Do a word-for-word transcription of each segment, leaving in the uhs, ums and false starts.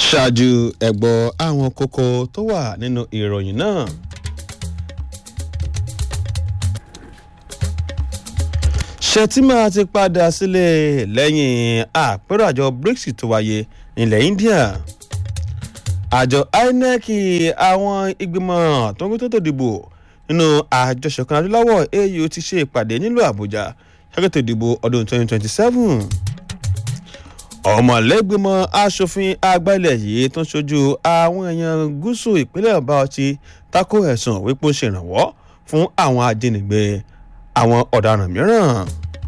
ṣáájú ẹ̀gbọ́ àwọn kókó tó wà nínú ìròyìn náà. Shettima ti padà sílé lẹ́yìn àpérò àjọ BRICS tó wáyé nílẹ̀ India. Àjọ I N E C àwọn ìgbìmọ̀ tó ń gbé tó dìbò nínú àjọṣepọ̀ adúláwọ̀ A U ti ṣe ìpàdé nílùú Àbújá ṣàkóso ìdìbò ọdún twenty twenty-seven. Ọmọlẹ́gbìmọ̀ aṣòfin àgbà ilẹ̀ yìí tó ń ṣojú àwọn èèyàn gúúsù ìpínlẹ̀ Bauchi tako ẹ̀sùn wípé ó ṣèrànwọ́ fún àwọn ajínigbé àwọn ọ̀daràn mìíràn.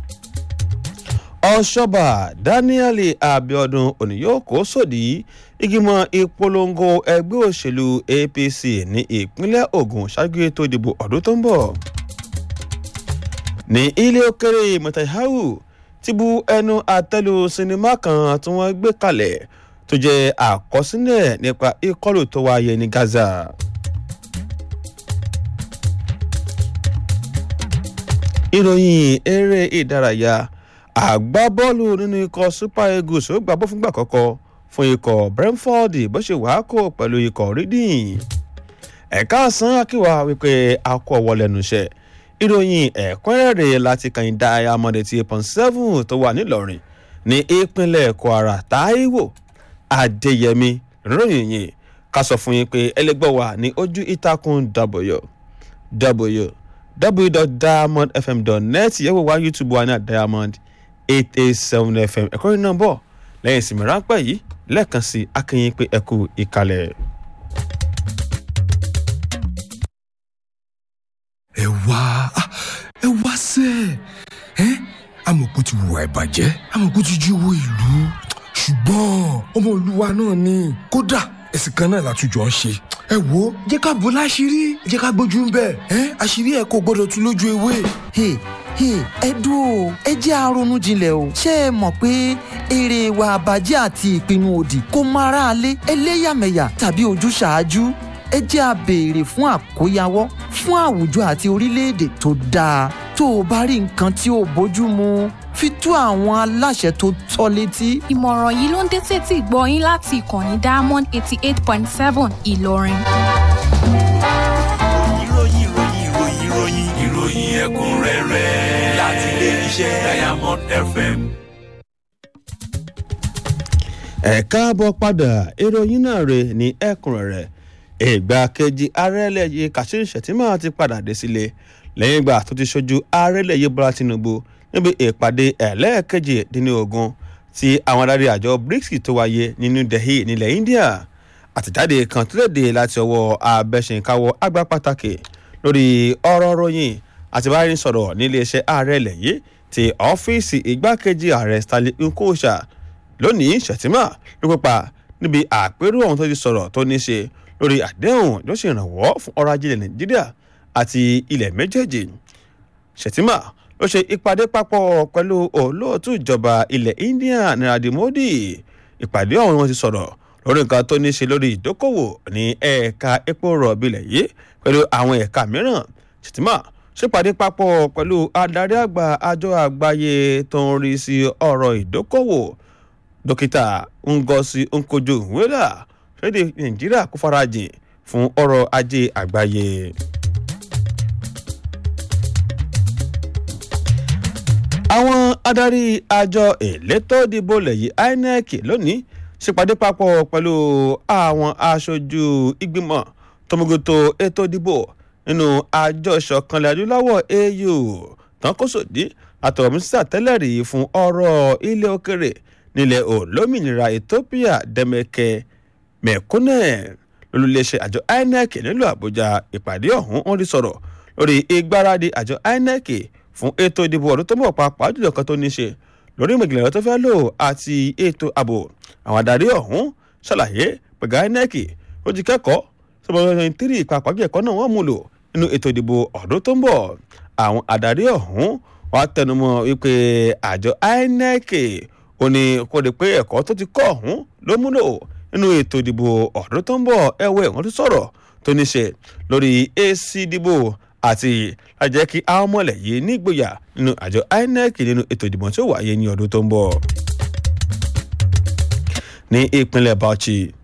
Ọ̀ṣọ́bà Daniel Abiodun òní yóò kó sòdí ìgbìmọ̀ ìpolongo ẹgbẹ́ òṣèlú A P C ní ìpínlẹ̀ Ògùn ṣáájú ètò ìdìbò ọdún tó ń bọ̀. Ní ilé òkèrè Netanyahu ti bu ẹnu àtẹ́lu sinimá kan tí wọ́n gbé kalẹ̀ tó jẹ́ àkọsílẹ̀ nípa ìkọlù tó wáyé ní Gaza. Ìròyìn eré ìdárayá àgbábọ́ọ̀lù nínú ikọ̀ Super Eagles ó gbàgbọ́ fúngbà àkọ́kọ́ fún ikọ̀ Brentford bó ṣe wàá kó pẹ̀lú ikọ̀ Reading. Ẹ̀ka àsán akíwá wípé a kó ọwọ́ lẹ́nu iṣẹ́. Ìròyìn ẹ̀kúnrẹ́rẹ́ láti kàn Diamond eight point seven tó wà nílọrin ní ìpínlẹ̀ Kwara. Táíwò Adéyẹmí ròyìn yìí ká sọ fún yín pé ẹlẹgbẹ́ wa ní ojú ìtàkùn w w w dot diamond f m dot net yẹ̀wò wá YouTube wa ní Diamond eight eight seven f m. ẹ̀kọ́ yìí náà bọ̀ lẹ́yìn ìsinmi ráńpẹ́ yìí lẹ́ẹ̀kan sí akínyìn pé ẹ kú ìkàlẹ̀. ẹ wá ẹ wá sẹ́ ẹ amọ̀kú ti wùwà ìbàjẹ́ amọ̀kú ti jí owó ìlú ṣùgbọ́n ọmọ olúwa náà ni kódà ẹ̀sìn kan náà látújọ́ ń ṣe ẹ wo jẹ́ ká bò láṣìírí jẹ́ ká gbójú ń bẹ̀ ẹ́ àṣírí ẹ̀ kò gbọ́dọ̀ tú lójú ewé. ẹ dúró ẹ jẹ́ àrònú jinlẹ̀ o ṣé ẹ mọ̀ pé èrè ìwà àbàjẹ́ àti ìpinnu òdì kò máa ra alé ẹlẹ́yàmẹ̀yà tàbí ojúṣàájú ẹ jẹ́ a béèrè fún àkóyawọ́ fún àwùjọ àti orílẹ̀-èdè tó dáa tó o bá rí nǹkan tí ò bójú mu fi tó àwọn aláṣẹ tó tọ́ létí. Ìmọ̀ràn yìí ló ń dé sétí gbọ́ yín láti ìkànnì Diamond eighty eight point seven Ìlọrin. ìròyìn ìròyìn ìròyìn ìròyìn ìròyìn ẹ̀kúnrẹ́rẹ́ láti ilé iṣẹ́ Diamond F M. Ẹ káàbọ̀ padà ìròyìn náà rè ní ẹ̀kúnrẹ́rẹ́. Ìgbákejì ààrẹ ilẹ̀ yìí Kashim Shettima ti padà dé sílé lẹ́yìn ìgbà tó ti ṣojú ààrẹ ilẹ̀ yìí Bọ́lá Tinubu níbi ìpàdé ẹlẹ́ẹ̀kejì dín ní ogún tí àwọn adarí àjọ BRICS tó wáyé ní New Delhi nílẹ̀ India. Àtẹ̀jáde kan tó léde láti ọwọ́ abẹ́ṣẹ̀ǹkáwọ́ àgbà pàtàkì lórí ọ̀rọ̀ ròyìn àti báyìí sọ̀rọ̀ nílé iṣẹ́ ààrẹ ilẹ̀ yìí ti ọ́fíìsì ìgbákejì ààrẹ Stanley Nkosha lónìí Shettima ló kópa níbi àpérò ọ̀hún tó ti sọ̀rọ̀ tó ní ṣe lórí àdéhùn ló ṣe ìrànwọ́ fún ọrọ̀ ajé ilẹ̀ Nàìjíríà àti ilẹ̀ méjèèjì. Shettima ló ṣe ìpàdé papọ̀ pẹ̀lú olóòtú ìjọba ilẹ̀ India Narendra Modi. Ìpàdé ọ̀hún wọn ti sọ̀rọ̀ lórí nǹkan tó ní ṣe lórí ìdókòwò ní ẹ̀ka epo rọ̀bì ilẹ̀ yìí pẹ̀lú àwọn ẹ̀ka mìíràn. Shettima ṣèpàdé papọ̀ pẹ̀lú adarí àgbà àjọ àgbáyé tó ń rí sí ọ̀rọ̀ ìdókòwò dókítà Ngozi Okonjo-Iweala lédè Nàìjíríà kó farajìn fún ọrọ̀ ajé àgbáyé. Àwọn adarí àjọ elétò ìdìbò lẹ́yìn I N E C lónìí ṣèpàdé papọ̀ pẹ̀lú àwọn aṣojú ìgbìmọ̀ tọmọgòtò ètò ìdìbò nínú àjọ ìṣọ̀kanlẹ̀ adúláwọ̀ A U tán kó sòdí àtọ̀rọ̀ mínísítà tẹ́lẹ̀ rí fún ọ̀rọ̀ ilẹ̀ òkèrè nílẹ̀ olómìnira Ethiopia Demeke Mekonnen lólùléṣẹ́ àjọ I N E C nílùú Àbújá. Ìpàdé ọ̀hún wọ́n rí sọ̀rọ̀ lórí ìgbáradì àjọ I N E C fún ètò ìdìbò ọdún tó mọ̀ pàápàá jùlọ kan tó ní ṣe lórí ìmọ̀gìlẹ̀ tó fẹ́ lò àti ètò ààbò. Àwọn adarí ọ̀hún ṣàlàyé pẹ̀gà I N E C ó ti kẹ́kọ̀ọ́ sọ́bọ̀n twenty three ìpapọ̀ ẹ̀kọ́ náà wọ́n mú lò nínú ètò ìdìbò ọdún tó ń bọ̀. Àwọn adarí ọ̀hún wá tẹnumọ́ wípé àjọ I N E C ó ní kó lè pé ẹ̀kọ́ tó ti kọ́ ọ̀hún ló múlò nínú ètò ìdìbò ọdún tó ń bọ̀. Ẹ̀wẹ̀ wọ́n ti sọ̀rọ̀ tó ní ṣe lórí èsì ìdìbò àti lájẹ́ kí àwọn ọmọlẹ̀ yìí nígboyà nínú àjọ I N E C nínú ètò ìdìbò tí ó wáyé ní ọdún tó ń bọ̀. Ní ìpínlẹ̀ Bauchi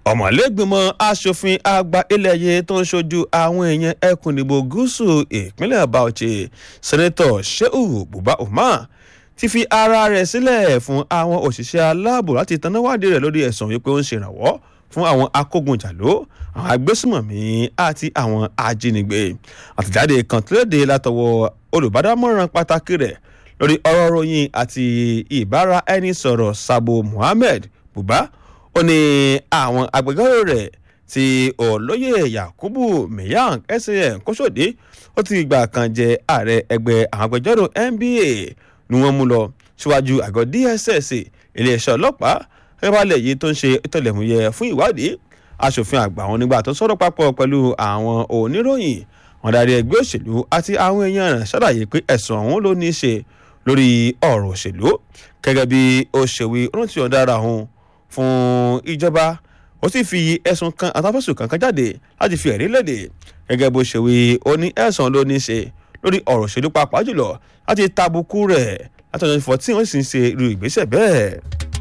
ọmọlẹ́gbìmọ̀ asòfin àgbà ilẹ̀ yìí tó ń ṣojú àwọn èèyàn ẹkùn ìdìbò gúúsù ìpínlẹ̀ Bauchi sẹ́nẹ́tọ̀ Shehu Buba Umar ti fi ara rẹ̀ sílẹ̀ fún àwọn òṣìṣẹ́ aláàbò láti tanáwádìí rẹ̀ lórí ẹ̀sùn wípé ó ń ṣèrànwọ́ fún àwọn akógunjàló àwọn agbésùmọ̀mí àti àwọn ajínigbé. àtẹ̀jáde kan tó léde látọwọ́ olùbádámọ̀ràn pàtàkì rẹ̀ lórí ọ̀rọ̀ ròyìn àti ìbáraẹnisọ̀rọ̀ Sabo Muhammed Buba ó ní àwọn agbẹjọ́rò rẹ̀ tí olóyè Yakubu Miyang san Kòsódé ó ti gbà kan jẹ ààrẹ ẹgbẹ́ àwọn agbẹjọ́rò N B A ni wọ́n mú lọ síwájú àgọ́ D S S iléeṣẹ́ ọlọ́pàá ẹgbẹ́balẹ̀ yìí tó ń ṣe ìtọ́lẹ̀múyẹ fún ìwádìí. aṣòfin àgbà wọn nígbà tó sọ̀rọ̀ papọ̀ pẹ̀lú àwọn oníròyìn wọn darí ẹgbẹ́ òṣèlú àti àwọn èèyàn rẹ̀ ṣàlàyé pé ẹ̀sùn ọ̀hún ló ní í ṣe lórí ọ̀rọ̀ òṣèlú gẹ́gẹ́ bí ó ṣe wí rántí ọ̀dára ọ̀hún fún ìjọba ó sì fi ẹ̀sùn kan àtàfẹ́sùn kankan jáde láti fi ẹ̀rí léde gẹ́gẹ́ bó ṣe wí ó ní ẹ̀sùn ló ní í ṣe lórí ọ̀rọ̀ òṣèlú pàápàá jùlọ láti tàbùkù rẹ̀ láti ọdún fourteen wọ́n sì ń ṣe irú ìgbésẹ̀ bẹ́ẹ̀.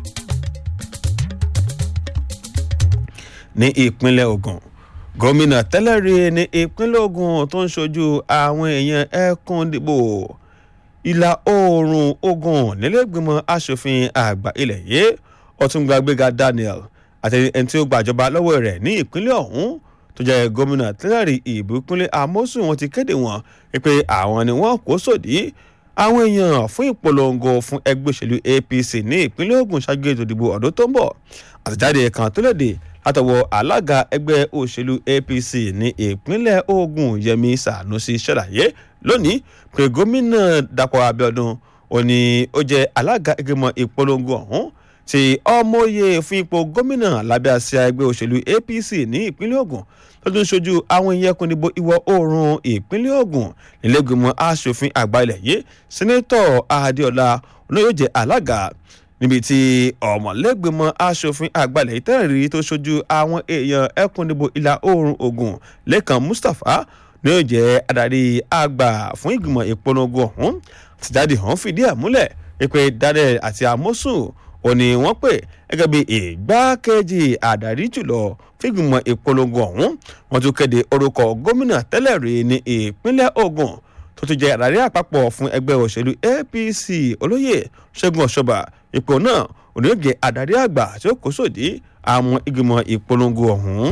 ní ìpínlẹ̀ Ògùn gómìnà tẹ́lẹ̀ rí ní ìpínlẹ̀ Ògùn tó ń ṣojú àwọn èèyàn ẹkùn ìdìbò ìlà oòrùn Ògùn nílẹ̀ẹ́gbìmọ̀ asòfin àgbà ilẹ̀ yìí Ọ̀túnba Gbéga Daniel àti ẹni tí ó gbàjọba lọ́wọ́ rẹ̀ ní ìpínlẹ̀ ọ̀hún tó jẹ́ gómìnà tẹ́lẹ̀ rí ìbíkúnlé Amósùn wọn ti kéde wọn pé àwọn ni wọ́n kó sòdí àwọn èèyàn fún ìpolongo fún ẹgbẹ́ òṣèlú A P C ní ìpínlẹ̀ Ògùn ṣáájú ètò ìdìbò ọdún tó ń bọ̀. àtẹ̀jáde kan tó léde látọwọ́ alága ẹgbẹ́ òṣèlú A P C ní ìpínlẹ̀ Ògùn Yẹmi Sànúsì ṣàlàyé lónìí pé gómìnà Dàpọ̀ Abíọ́dún ó ní ó jẹ́ alága ìgbìmọ̀ ìpolongo ọ̀hún tí ọmọye fún ipò gómìnà lábẹ́ àsíá ẹgbẹ́ òṣèlú A P C ní ìpínlẹ̀ Ògùn tó tún ṣojú àwọn ìyẹ́kùn ìdìbò ìwọ̀ oòrùn ìpínlẹ̀ Ògùn nílẹ̀ẹ́gbìmọ̀ asòfin àgbà ilẹ̀ yìí sẹ́nẹ́tọ̀ Adéọlá ọ̀nà yóò jẹ́ alága níbi tí ọmọlẹ́gbìmọ̀ asòfin àgbà ilẹ̀ tẹ́rẹ̀rí tó ṣojú àwọn èèyàn ẹkùn ìdìbò ìlà oòrùn Ògùn Lẹ́kan Mustapha ní yóò jẹ́ adarí àgbà fún ìgbìmọ̀ ìpolongo ọ̀hún. àtìjáde ọ̀hún fìdí ẹ̀ múlẹ̀ pé Daniel àti Amósùn ó ní wọ́n pè gẹ́gẹ́ bí ìgbákejì àdarí jùlọ fún ìgbìmọ̀ ìpolongo ọ̀hún. wọ́n tún kéde orúkọ gómìnà tẹ́lẹ̀ rí ní ìpínlẹ̀ Ògùn tó tún jẹ́ àdarí àpapọ̀ fún ẹgbẹ́ òṣèlú A P C olóyè Ṣẹ́gun Ọ̀ṣọ́bà. ipò náà òní yóò jẹ́ àdarí àgbà tí ó kó sòdí àwọn ìgbìmọ̀ ìpolongo ọ̀hún.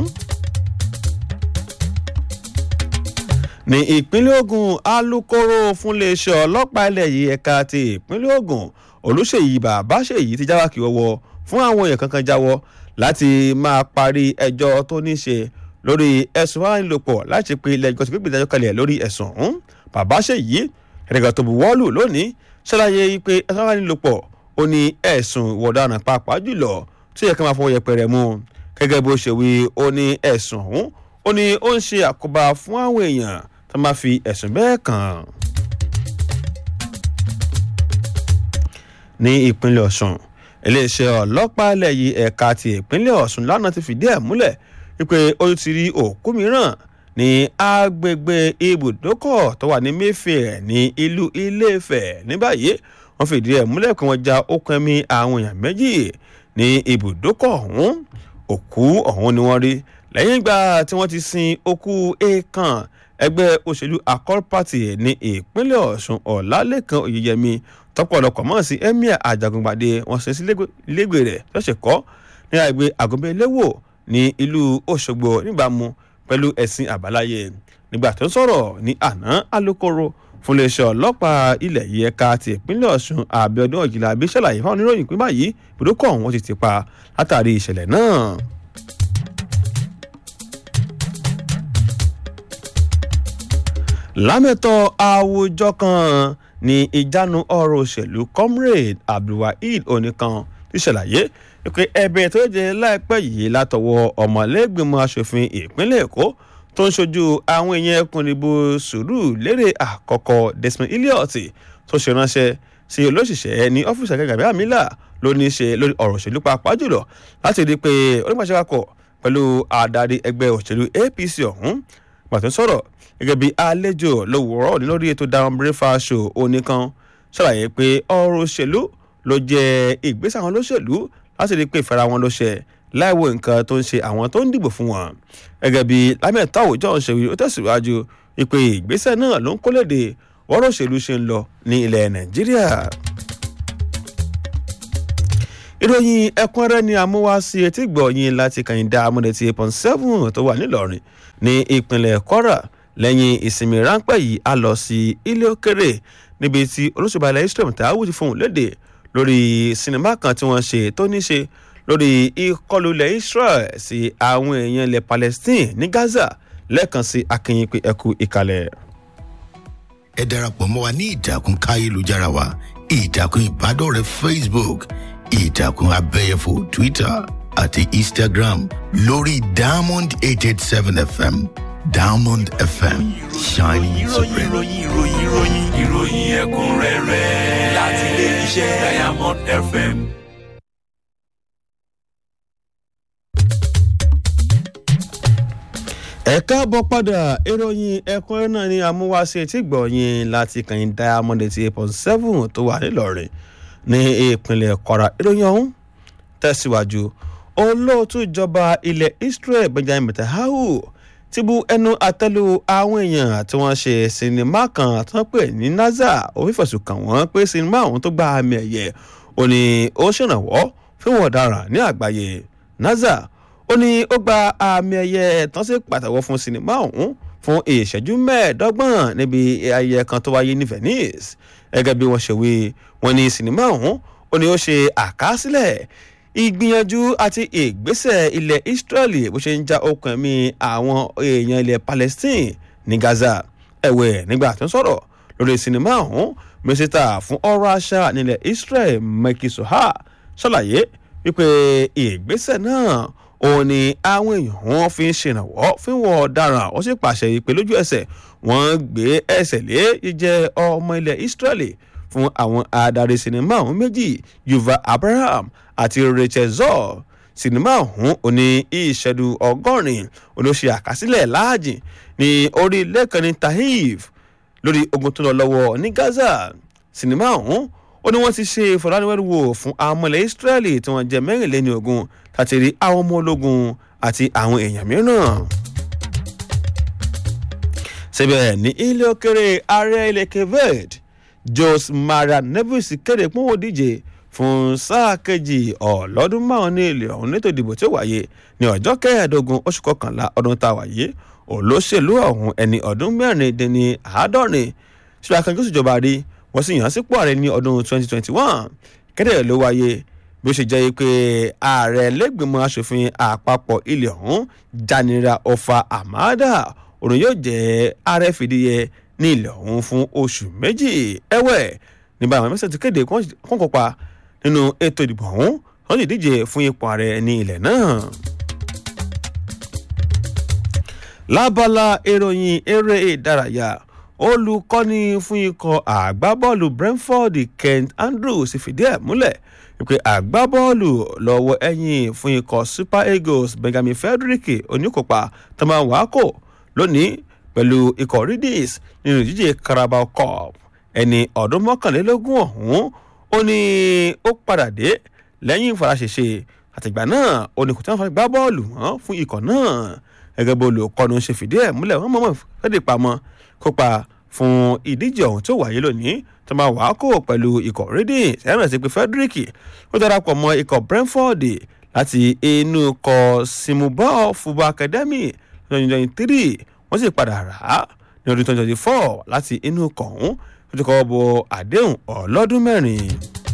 ní ìpínlẹ̀ Ògùn alukoro fún iléeṣẹ́ ọlọ́pàá ilẹ̀ yìí ẹ̀ka ti ìpínlẹ̀ Ògùn Olúṣèyí Bàbáṣèyí ti jáwá kí ọwọ́ fún àwọn èèyàn kankan jáwọ́ láti máa parí ẹjọ́ tó ní ṣe lórí ẹ̀sùn ìbálòpọ̀ láti pe ilé ẹjọ́ ti gbégbé ìdájọ́ kalẹ̀ lórí ẹ̀sùn ọ̀hún. Bàbáṣèyí ẹ̀rẹ̀gà tó buwọ́lù lónìí ṣàlàyé pé ẹ̀sùn ìbálòpọ̀ ó ní ẹ̀sùn ìwà ọ̀daràn pàápàá jùlọ tí yẹ kí wọ́n máa fọwọ́ yẹpẹrẹ mú gẹ́gẹ́ bó ṣe wí ó ní ẹ̀sùn ọ̀hún ó ní ó ń ṣe àkóbá fún àwọn èèyàn tó máa fi ẹ̀sùn bẹ́ẹ̀ kàn. ní ìpínlẹ̀ Ọ̀ṣun iléeṣẹ́ ọlọ́pàá ilẹ̀ yìí ẹ̀ka ti ìpínlẹ̀ Ọ̀ṣun lánàá ti fìdí ẹ̀ múlẹ̀ wípé ó ti rí òkú mìíràn ní agbègbè ibùdókọ̀ tó wà ní Mayfair ní ìlú Ilé-Ifẹ̀. ní báyìí wọ́n fìdí ẹ̀ múlẹ̀ pé wọ́n já okùn ẹ̀mí àwọn èèyàn méjì ní ibùdókọ̀ ọ̀hún. òkú ọ̀hún ni wọ́n rí lẹ́yìn ìgbà tí wọ́n ti sin òkú èèkàn ẹgbẹ́ òṣèlú Accord Party ní ìpínlẹ̀ Ọ̀ṣun Ọlálékan Oyèyẹmí tọ́pọ̀lọpọ̀ mọ̀ sí Emir Ajagungbadé wọ́n ṣe sí ilégbè rẹ̀ lọ́sẹ̀ kọ́ ní àgbẹ̀ Àgọ́bẹ́lẹ́wò ní ìlú Òṣogbo níbàámu pẹ̀lú ẹ̀sìn àbáláyé. nígbà tó sọ̀rọ̀ ní àná alukoro fún iléeṣẹ́ ọlọ́pàá ilẹ̀ yìí ẹ̀ka ti ìpínlẹ̀ Ọ̀ṣun Abíọ́dún Òjìlábí ṣàlàyé fáwọn oníròyìn pé báyìí ibùdókọ̀ ọ̀hún ti ti pa látàrí ìṣẹ̀lẹ̀ náà. lámẹ́tọ̀ àwùjọ kan ní ìjánu ọ̀rọ̀ òṣèlú Comrade Abdulwaheed Oníkan ti ṣàlàyé pé ẹ̀bẹ̀ tó jẹ́ láìpẹ́ yìí látọwọ́ ọmọlẹ́gbìmọ̀ aṣòfin ìpínlẹ̀ Èkó tó ń ṣojú àwọn èèyàn ẹkùn ìdìbò Sùúrùlérè àkọ́kọ́ Desmond Elliot tó ṣe ránṣẹ́ sí olóṣìṣẹ́ ní ọ́fíìsì akẹ́kọ̀ọ́ àbí àmìlà ló ní í ṣe lórí ọ̀rọ̀ òṣèlú pàápàá jùlọ láti rí i pé onípàṣẹwàkọ̀ pẹ̀lú adarí ẹgbẹ́ òṣèlú A P C ọ̀hún pàtó sọ̀rọ̀ gẹ́gẹ́ bí àlejò lówùúrọ̀ ní lórí ètò Down Breakfast Show. Oníkan ṣàlàyé pé ọ̀rọ̀ òṣèlú ló jẹ́ ìgbésẹ̀ àwọn olóṣèlú láti rí i pé ìfara wọn ló ṣẹ láìwo nǹkan tó ń ṣe àwọn tó ń dìbò fún wọn. gẹ́gẹ́ bí Ahmed Taiwo John ṣe wí ó tẹ̀síwájú ìpè ìgbésẹ̀ náà ló ń kó léde wọ́rọ̀ òṣèlú ṣe ń lọ ní ilẹ̀ Nàìjíríà. ìròyìn ẹ̀kúnrẹ́rẹ́ ni àmúwáṣí etí gbọ̀nyìn láti kàyìndà amúnẹ̀tì eight point seven tó wà nílọrin ní ìpínlẹ̀ Kwara. lẹ́yìn ìsinmi ráńpẹ́ yìí a lọ sí ilé òkèrè níbi tí olóṣèlú ilẹ̀ Israel Netanyahu ti fohùn lédè lórí sinimá kan tí wọ́n ṣe tó ní ṣe lórí ìkọlù ilẹ̀ Israel sí àwọn èèyàn ilẹ̀ Palestine ní Gaza lẹ́ẹ̀kan sí akínyìn pé ẹkú ìkàlẹ̀. ẹ darapọ̀ mọ́ wa ní ìtàkùn káyélujára wa ìtàkùn ìbádọ́rẹ̀ẹ́ Facebook ìtàkùn abẹ́yẹfò Twitter àti Instagram lórí Diamond eight eight seven F M. Diamond F M, shining supreme. ìròyìn ìròyìn ìròyìn ìròyìn ẹ̀kúnrẹ́rẹ́ láti ilé iṣẹ́ Diamond F M. ẹ káàbọ̀ padà ìròyìn ẹ̀kúnrẹ́rẹ́ náà ni àmúwáṣe tí gbọ̀nyìn láti kàn Diamond eight point seven tó wà nílọrin ní ìpínlẹ̀ Kwara. ìròyìn ọ̀hún tẹ̀síwájú olóòtú ìjọba ilẹ̀ Israel Benjamin Netanyahu ti bu ẹnu àtẹ́lu àwọn èèyàn tí wọ́n ṣe sinimá kan tí wọ́n pè ní Naza ó fífẹ̀sùn kàn wọ́n pé sinimá ọ̀hún tó gba àmì ẹ̀yẹ ó ní ó ṣèrànwọ́ fún wọn ọ̀daràn ní àgbáyé. Naza ó ní ó gba àmì ẹ̀yẹ tán sí pàtàkì fún sinimá ọ̀hún fún ìṣẹ́jú mẹ́ẹ̀ẹ́dọ́gbọ̀n níbi ayẹyẹ kan tó wáyé ní Venice. gẹ́gẹ́ bí wọ́n ṣe wí wọ́n ní sinimá ọ̀hún ó ní ó ṣe àkásílẹ̀ ìgbìyànjú àti ìgbésẹ̀ ilẹ̀ Israeli bó ṣe ń já okùn ẹ̀mí àwọn èèyàn ilẹ̀ Palestine ní Gaza. ẹ̀wẹ̀ nígbà tó ń sọ̀rọ̀ lórí sinimá ọ̀hún mínísítà fún ọ̀rọ̀ àṣà nílẹ̀ Israel Miki Soha ṣàlàyé wípé ìgbésẹ̀ náà òun ni àwọn èèyàn wọn fi ń ṣèrànwọ́ fún wọn ọ̀daràn wọ́n sì pàṣẹ ìpè lójú ẹsẹ̀ wọ́n gbé ẹsẹ̀ lé jíjẹ́ ọmọ ilẹ̀ Israeli fún àwọn adarí sinimá ọ̀hún méjì Yuval Abraham àti Rachel Zoh. sinimá ọ̀hún òní ìṣẹ́dù ọgọ́rin olóṣè àkásílẹ̀ láàjìn ní orí lẹ́kànnì Tahiv lórí ogun tó lọ lọ́wọ́ ní Gaza. sinimá ọ̀hún ó ní wọ́n ti ṣe ìfọ̀rọ̀wérọ̀ fún àwọn ọmọ ilẹ̀ Israeli tí wọ́n jẹ́ mẹ́rìnléní ogún láti rí àwọn ọmọ ológun àti àwọn èèyàn mìíràn. síbẹ̀ ní ilé òkèrè ààrẹ ilẹ̀ Cape Jose Maria Neves kéde pé wọ́n díje fún sáà kejì ọlọ́dún márùn ní ilé ọ̀hún nítorí ìdìbò tí ó wáyé ní ọjọ́ kẹẹ̀ẹ́dógún oṣù kọkànlá ọdún tá a wáyé. olóṣèlú ọ̀hún ẹni ọdún mẹ́rin dín ní àádọ́rin ṣùgbọ́n akẹ́kọ̀ọ́ ìṣèjọba rí wọ́n sì yàn án sípò ààrẹ ní ọdún twenty twenty one. kéde ló wáyé bí ó ṣe jẹ́ pé ààrẹ lẹ́gbẹ̀mọ aṣòfin àpapọ̀ ilé ọ̀hún Janira Ofa Amada òun yóò jẹ́ ààrẹ fìdíhẹ ní ilé ọ̀hún fún oṣù méjì. ẹ̀wẹ̀ nígbà àwọn mẹ́sàn-án ti kéde kó kópa nínú ètò ìdìbò ọ̀hún wọ́n sì díje fún ipò ààrẹ ní ilẹ̀ náà. lábala ìròyìn eré ìdárayá olùkọ́ni fún ikọ̀ àgbábọ́ọ̀lù Brentford Kent Andrews fìdí ẹ̀ múlẹ̀ wípé àgbábọ́ọ̀lù lọ́wọ́ ẹ̀yìn fún ikọ̀ Super Eagles Benjamin Frederick oníkópa tó máa wà kó lónìí pẹ̀lú ikọ̀ Reds nínú ìdíje Carabao Cup. ẹni ọdún mọ́kànlélógún ọ̀hún ó ní ó padà dé lẹ́yìn ìfaraṣẹ̀ṣe àtìgbà náà ó ní kò tí wọ́n fẹ́ gbá bọ́ọ̀lù mọ́ fún ikọ̀ náà. gẹ́gẹ́ bí olùkọ́ni ṣe fìdí ẹ̀ múlẹ̀ wọ́n mọ̀ọ́mọ̀ fẹ́ẹ́ pamọ́ kópa fún ìdíje ọ̀hún tó wáyé lónìí tó máa wàá kó pẹ̀lú ikọ̀ Reading. ẹ̀rọ sí pé Frederick ó darapọ̀ mọ́ ikọ̀ Brentford láti inú ikọ̀ Simubao Football Academy twenty twenty three wọ́n sì padà rà á ní ọdún twenty twenty four láti inú ikọ̀ ọ̀hún tó ti kọ́ bọ àdéhùn ọlọ́dún mẹ́rin.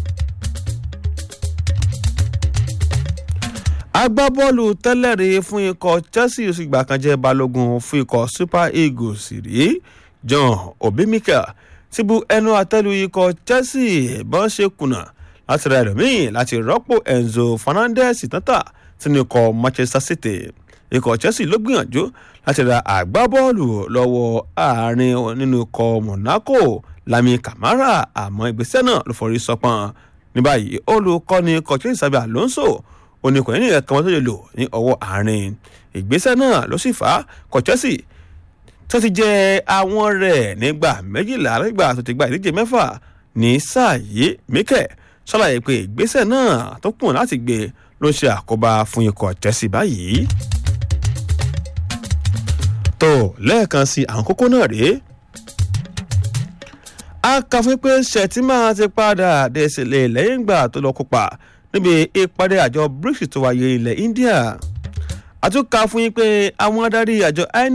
agbábọ́ọ̀lù tẹ́lẹ̀rí fún ikọ̀ Chelsea ó sì gbà kan jẹ́ balógun fún ikọ̀ Super Eagles rí John Obi Mikel ti bu ẹnu àtẹ́lu ikọ̀ Chelsea bọ́n ṣe kùnà láti ra ẹlòmíì láti rọ́pò Enzo Fernandez tọ́tà sínú ikọ̀ Manchester City. ikọ̀ Chelsea ló gbìyànjú láti ra àgbábọ́ọ̀lù lọ́wọ́ àárín nínú ikọ̀ Monaco Lami Camara àmọ́ ìgbésẹ̀ náà ló forí sọpọ́n. ní báyìí olùkọ́ni ikọ̀ Chelsea Xabi Alonso oníkùnrin nìyẹn kan tó lè lò ní ọwọ́ àárín. ìgbésẹ̀ náà ló sì fà á kọ̀ Chelsea tó ti jẹ àwọn rẹ̀ nígbà méjìlá nígbà tó ti gba ìdíje mẹ́fà ní sáà yìí. Mikel ṣàlàyé pé ìgbésẹ̀ náà tó kùn láti gbé ló ṣe àkóbá fún ikọ̀ Chelsea báyìí. tó lẹ́ẹ̀kan sí àwọn kókó náà rèé. a kà fún pé Shettima ti padà dé sílẹ̀ lẹ́yìn ìgbà tó lọ kópa níbi ìpàdé àjọ BRICS tó wáyé ilẹ̀ India. a tún kà fún yín pé àwọn adarí àjọ